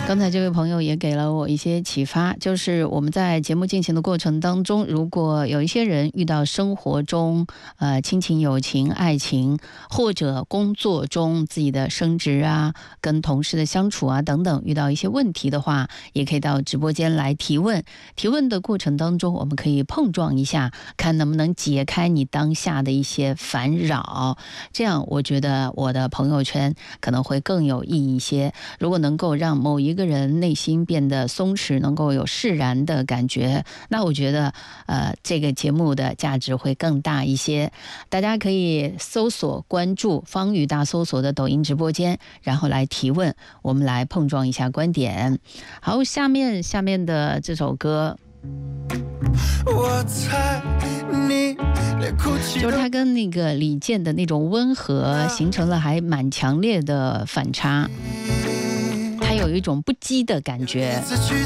刚才这位朋友也给了我一些启发，就是我们在节目进行的过程当中，如果有一些人遇到生活中亲情、友情、爱情，或者工作中自己的升职啊、跟同事的相处啊等等，遇到一些问题的话，也可以到直播间来提问。提问的过程当中，我们可以碰撞一下，看能不能解开你当下的一些烦扰。这样，我觉得我的朋友圈可能会更有意义一些。如果能够让某一个人内心变得松弛，能够有释然的感觉，那我觉得这个节目的价值会更大一些。大家可以搜索关注方宇大搜索的抖音直播间，然后来提问，我们来碰撞一下观点。好，下面的这首歌就是他跟那个李健的那种温和形成了还蛮强烈的反差，他有一种不羁的感觉。